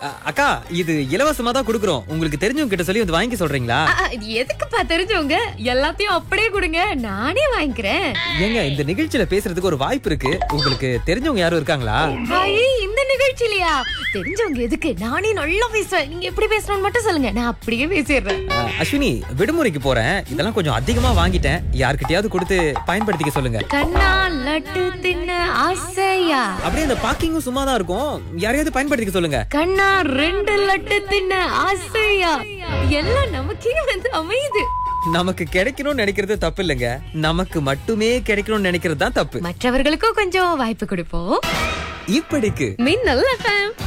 அக்கா, இது இலவசமா தான் குடுக்குறோம். உங்களுக்கு தெரிஞ்சவங்க கிட்ட சொல்லி வந்து வாங்கி சொல்றீங்களா? இது எதுக்குப்பா தெரிஞ்சவங்க? எல்லாத்தையும் அப்படியே கொடுங்க, நானே வாங்கிக்கிறேன். ஏங்க, இந்த நிகழ்ச்சியில பேசுறதுக்கு ஒரு வாய்ப்பு இருக்கு. உங்களுக்கு தெரிஞ்சவங்க யாரும் இருக்காங்களா? இந்த நிகழ்ச்சியிலயா? தெரிஞ்சவங்க எதுக்கு? நானே நல்லா பேசுவேன். நீங்க எப்படி பேசணும்னு மட்டும் சொல்லுங்க, நான் அப்படியே பேசிடுறேன். அஸ்வினி, விடுமுறைக்கு போறேன். இதெல்லாம் கொஞ்சம் அதிகமா வாங்கிட்டேன். யார்கிட்டயாவது கொடுத்து பயன்படுத்திக்க சொல்லுங்க. கண்ணா லட்டு தின்ன ஆசையா? அப்படியே இந்த பாக்கிங்கும் சும்மா தான் இருக்கும். யாரையாவது பயன்படுத்திக்க சொல்லுங்க. கண்ணா 2 லட்டு தின்ன ஆசையா? எல்லாம் நமக்கே வந்து அமையுது. நமக்கு கிடைக்கணும்னு நினைக்கிறது தப்பு இல்லைங்க. நமக்கு மட்டுமே கிடைக்கணும்னு நினைக்கிறது தான் தப்பு. மற்றவர்களுக்கும் கொஞ்சம் வாய்ப்பு கொடுப்போம். இப்படிக்கு மின்னல் FM.